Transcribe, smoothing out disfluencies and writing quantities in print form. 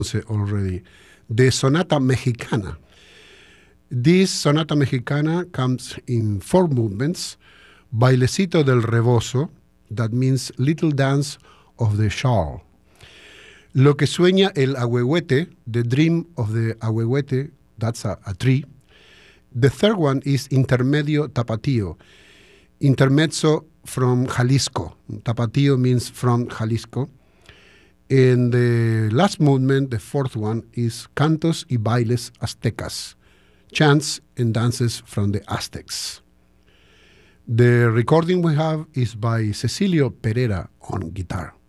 already, the Sonata Mexicana. This Sonata Mexicana comes in 4 movements. Bailecito del Rebozo, that means little dance of the shawl. Lo que sueña el ahuehuete, the dream of the ahuehuete, that's a tree. The third one is Intermedio Tapatío, intermezzo from Jalisco. Tapatío means from Jalisco. And the last movement, the fourth one, is Cantos y Bailes Aztecas, chants and dances from the Aztecs. The recording we have is by Cecilio Pereira on guitar.